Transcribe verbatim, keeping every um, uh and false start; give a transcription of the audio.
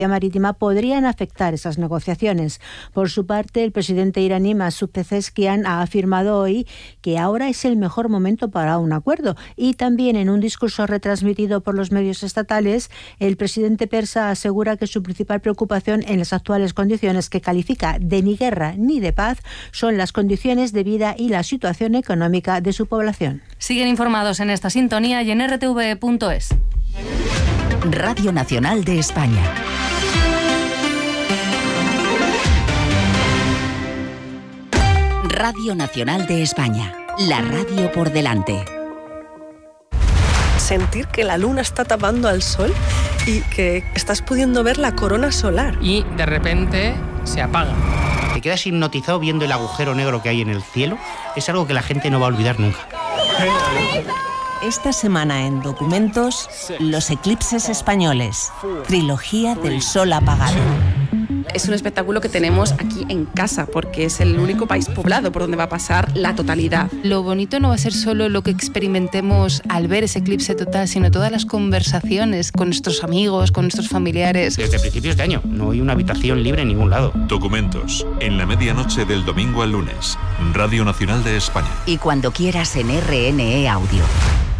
marítima podrían afectar esas negociaciones. Por su parte, el presidente iraní Masoud Pezeshkian ha afirmado hoy que ahora es el mejor momento para un acuerdo, y también en un discurso retransmitido por los medios estatales, el presidente persa asegura que su principal preocupación en las actuales condiciones, que califica de ni guerra ni de paz, son las condiciones de vida y la situación económica de su población. Siguen informados en esta sintonía y en erre te ve punto es. Radio Nacional de España. Radio Nacional de España, la radio por delante. Sentir que la luna está tapando al sol y que estás pudiendo ver la corona solar. Y de repente se apaga. Te quedas hipnotizado viendo el agujero negro que hay en el cielo. Es algo que la gente no va a olvidar nunca. Esta semana en Documentos, los eclipses españoles, trilogía del sol apagado. Es un espectáculo que tenemos aquí en casa, porque es el único país poblado por donde va a pasar la totalidad. Lo bonito no va a ser solo lo que experimentemos al ver ese eclipse total, sino todas las conversaciones con nuestros amigos, con nuestros familiares. Desde principios de año no hay una habitación libre en ningún lado. Documentos, en la medianoche del domingo al lunes, Radio Nacional de España. Y cuando quieras en erre ene e Audio.